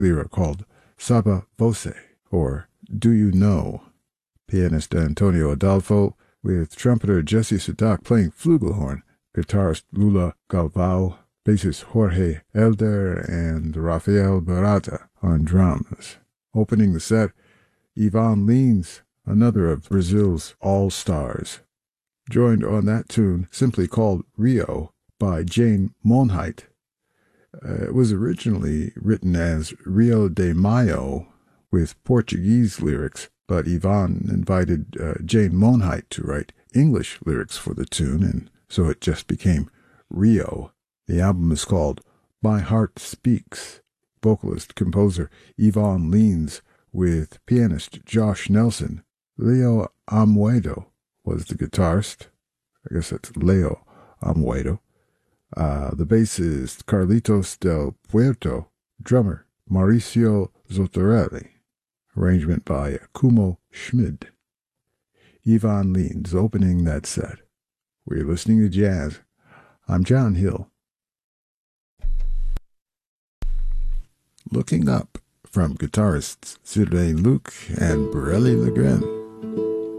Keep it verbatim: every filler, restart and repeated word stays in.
lyra called Saba Voce, or Do You Know? Pianist Antonio Adolfo, with trumpeter Jesse Sudak playing flugelhorn, guitarist Lula Galvao, bassist Jorge Elder, and Rafael Barata on drums. Opening the set, Ivan Lins, another of Brazil's all-stars, joined on that tune, simply called Rio, by Jane Monheit. Uh, it was originally written as Rio de Maio, with Portuguese lyrics, but Ivan invited uh, Jane Monheit to write English lyrics for the tune, and so it just became Rio. The album is called My Heart Speaks. Vocalist-composer Ivan Lins with pianist Josh Nelson. Leo Amoedo was the guitarist. I guess that's Leo Amoedo. Uh, the bassist Carlitos Del Puerto. Drummer Mauricio Zotorelli. Arrangement by Kumo Schmid. Ivan Lins opening that set. We're listening to jazz. I'm John Hill. Looking Up from guitarists Sylvain Luc and Borelli Legren.